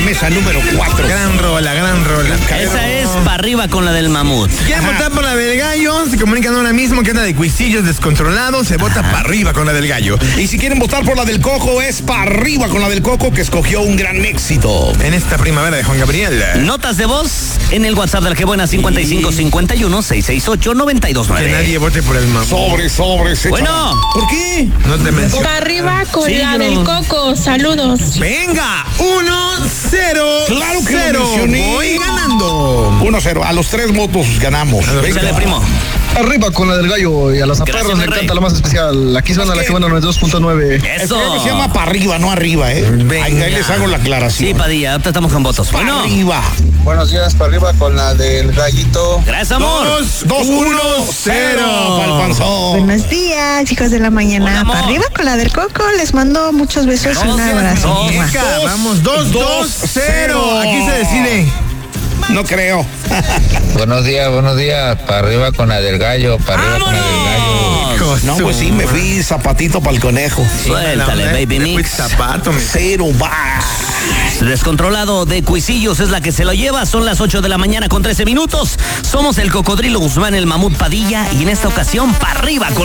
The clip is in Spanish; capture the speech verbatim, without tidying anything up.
mesa número cuatro. Gran rola, gran rola. Esa es para arriba con la del mamut. ¿Quieren votar por la del gallo? Se comunican ahora mismo que anda de cuisillos descontrolados. Se vota para arriba con la del gallo. Y si quieren votar por la del coco, es para arriba con la del coco, que escogió un gran éxito en esta primavera de Juan Gabriel. Notas de voz en el WhatsApp de la que buena cincuenta y cinco cincuenta y uno seiscientos sesenta y ocho noventa y dos nueve. Que nadie vote por el mamut. Sobre, sobre, se Bueno. ¿Por qué? No te menciono. Para arriba con Sí, la yo. del coco. Saludos. Venga, uno cero. Claro que lo cero. mencioné. Voy ganando. uno cero. A los tres votos ganamos. Échale, primo. Arriba con la del gallo y a los Gracias, zaparros mi le rey. encanta la más especial. Aquí suena la que buena noventa y dos punto nueve. El Eso. programa se llama para arriba, no arriba, ¿eh? Venga. Ahí, ahí les hago la aclaración. Sí, Padilla, ahorita estamos con votos. Para Bueno, arriba. Buenos días, para arriba con la del gallito. gracias, amor. Dos, Dos, uno, uno, cero. cero. Pa'l panzón. Buenos días, chicos de la mañana. Hola, amor. Para arriba con la del coco. Les mando muchos besos y un Dos, abrazo. dos. Mua. Venga, vamos, dos, dos, cero. Aquí se decide. No creo. Buenos días, buenos días. Para arriba con la del gallo, para arriba con la del gallo. Hijo No, su pues sí, me fui zapatito para el conejo. Suéltale, madre. baby Le fui mix. zapato, mi- Cero, va. Descontrolado de Cuisillos es la que se lo lleva. Son las ocho de la mañana con trece minutos. Somos el Cocodrilo Guzmán, el Mamut Padilla. Y en esta ocasión, para arriba con